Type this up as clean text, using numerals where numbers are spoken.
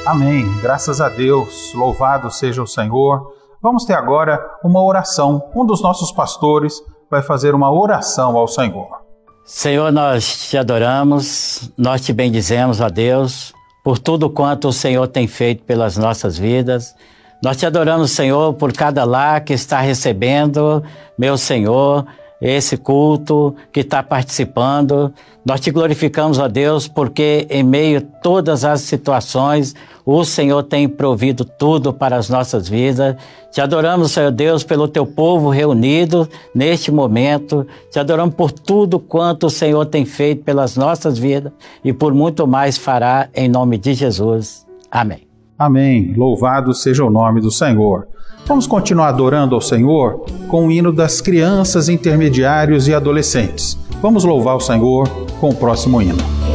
Amém. Graças a Deus. Louvado seja o Senhor. Vamos ter agora uma oração. Um dos nossos pastores vai fazer uma oração ao Senhor. Senhor, nós te adoramos, nós te bendizemos, ó Deus, por tudo quanto o Senhor tem feito pelas nossas vidas. Nós te adoramos, Senhor, por cada lar que está recebendo, meu Senhor, esse culto, que está participando. Nós te glorificamos, ó Deus, porque em meio a todas as situações, o Senhor tem provido tudo para as nossas vidas. Te adoramos, Senhor Deus, pelo teu povo reunido neste momento. Te adoramos por tudo quanto o Senhor tem feito pelas nossas vidas e por muito mais fará em nome de Jesus. Amém. Amém. Louvado seja o nome do Senhor. Vamos continuar adorando ao Senhor com o hino das crianças, intermediários e adolescentes. Vamos louvar o Senhor com o próximo hino.